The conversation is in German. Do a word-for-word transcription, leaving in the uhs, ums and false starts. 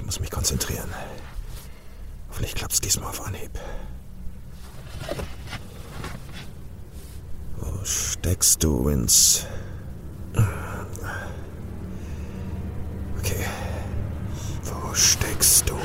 muss mich konzentrieren. Hoffentlich klappt's diesmal auf Anhieb. Wo steckst du, Vince? Okay. Wo steckst du?